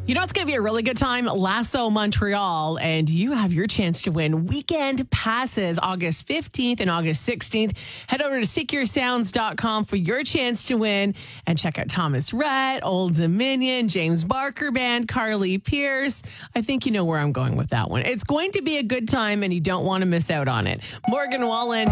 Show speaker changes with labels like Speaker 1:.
Speaker 1: You know, it's going to be a really good time. Lasso Montreal, and you have your chance to win weekend passes August 15th and August 16th. Head over to seekyoursounds.com for your chance to win and check out Thomas Rhett, Old Dominion, James Barker Band, Carly Pierce. I think you know where I'm going with that one. It's going to be a good time, and you don't want to miss out on it. Morgan Wallen.